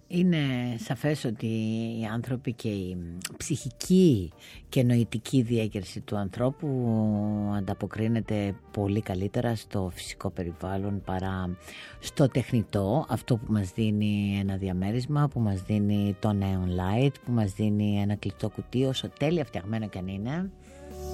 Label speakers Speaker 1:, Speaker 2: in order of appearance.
Speaker 1: Είναι σαφές ότι οι άνθρωποι και η ψυχική και νοητική διέγερση του ανθρώπου ανταποκρίνεται πολύ καλύτερα στο φυσικό περιβάλλον παρά στο τεχνητό, αυτό που μας δίνει ένα διαμέρισμα, που μας δίνει το neon light, που μας δίνει ένα κλειστό κουτί, όσο τέλεια φτιαγμένο κι αν είναι.